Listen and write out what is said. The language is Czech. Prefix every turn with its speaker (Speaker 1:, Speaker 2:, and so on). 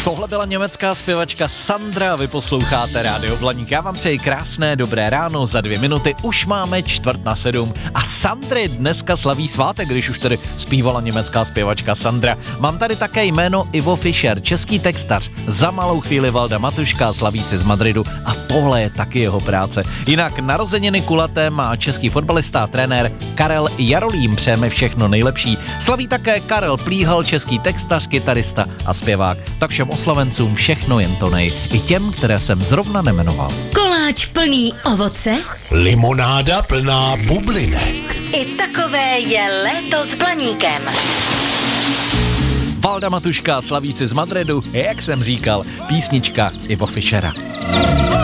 Speaker 1: Tohle byla německá zpěvačka Sandra, vy posloucháte Rádio Blaník. Já vám přeji krásné dobré ráno, za 2 minuty už máme 6:45 a Sandry dneska slaví svátek, když už tedy zpívala německá zpěvačka Sandra. Mám tady také jméno Ivo Fischer, český textař, za malou chvíli Valda Matuška, slavíci z Madridu a tohle je taky jeho práce. Jinak narozeniny kulaté má český fotbalista a trenér Karel Jarolím, přejeme všechno nejlepší. Slaví také Karel Plíhal, český textař, kytarista a zpěvák. Tak všem oslavencům všechno jen to nej, i těm, které jsem zrovna nemenoval.
Speaker 2: Koláč plný ovoce,
Speaker 3: limonáda plná bublinek.
Speaker 2: i takové je léto s Blaníkem.
Speaker 1: Valda Matuška, slavíci z Madridu, jak jsem říkal, písnička Ivo Fischera.